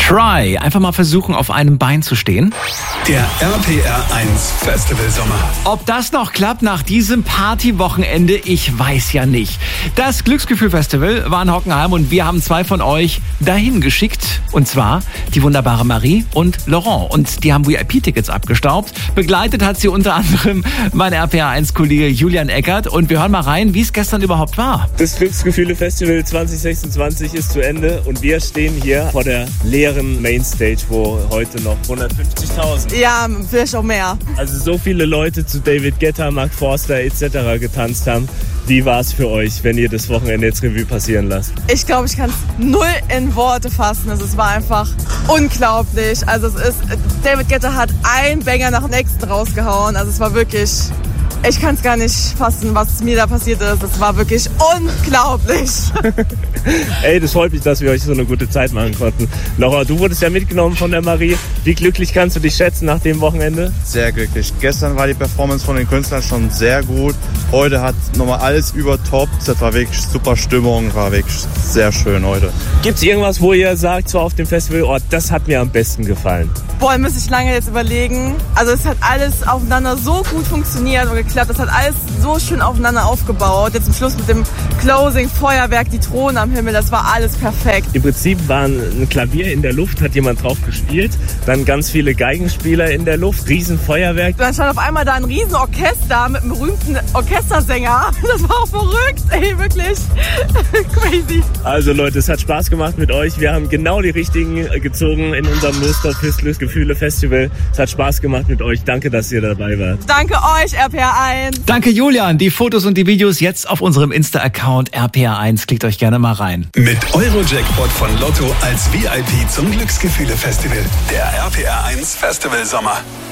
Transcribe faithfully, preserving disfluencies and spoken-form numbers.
Try. Einfach mal versuchen, auf einem Bein zu stehen. Der R P R eins Festival Sommer. Ob das noch klappt nach diesem Partywochenende, ich weiß ja nicht. Das Glücksgefühl-Festival war in Hockenheim und wir haben zwei von euch dahin geschickt. Und zwar die wunderbare Marie und Laurent. Und die haben V I P-Tickets abgestaubt. Begleitet hat sie unter anderem mein R P R eins Kollege Julian Eckert. Und wir hören mal rein, wie es gestern überhaupt war. Das Glücksgefühle-Festival zwanzig sechsundzwanzig ist zu Ende und wir stehen hier vor der leeren Mainstage, wo heute noch hundertfünfzigtausend. Ja, vielleicht auch mehr. Also so viele Leute zu David Guetta, Mark Forster et cetera getanzt haben. Wie war es für euch, wenn ihr das Wochenende jetzt Revue passieren lasst? Ich glaube, ich kann es null in Worte fassen. Also, es war einfach unglaublich. Also es ist, David Guetta hat einen Banger nach dem nächsten rausgehauen. Also es war wirklich, ich kann es gar nicht fassen, was mir da passiert ist. Es war wirklich unglaublich. Ey, das freut mich, dass wir euch so eine gute Zeit machen konnten. Laura, du wurdest ja mitgenommen von der Marie. Wie glücklich kannst du dich schätzen nach dem Wochenende? Sehr glücklich. Gestern war die Performance von den Künstlern schon sehr gut. Heute hat nochmal alles übertoppt. Das war wirklich super Stimmung, war wirklich sehr schön heute. Gibt's irgendwas, wo ihr sagt, so auf dem Festival, oh, das hat mir am besten gefallen? Boah, müsste ich lange jetzt überlegen. Also es hat alles aufeinander so gut funktioniert und geklappt. Es hat alles so schön aufeinander aufgebaut. Jetzt zum Schluss mit dem Closing, Feuerwerk, die Drohnen am Himmel, das war alles perfekt. Im Prinzip war ein Klavier in der Luft, hat jemand drauf gespielt. Dann ganz viele Geigenspieler in der Luft, Riesenfeuerwerk. Dann stand auf einmal da ein Riesenorchester mit einem berühmten Orchestersänger. Das war auch verrückt, ey, wirklich crazy. Also Leute, es hat Spaß gemacht mit euch. Wir haben genau die richtigen gezogen in unserem No-Stop Glücksgefühle Festival. Es hat Spaß gemacht mit euch. Danke, dass ihr dabei wart. Danke euch, R P R eins. Danke, Julian. Die Fotos und die Videos jetzt auf unserem Insta-Account R P R eins. Klickt euch gerne mal rein. Mit Euro-Jackpot von Lotto als V I P zum Glücksgefühle Festival. Der R P R eins Festival Sommer.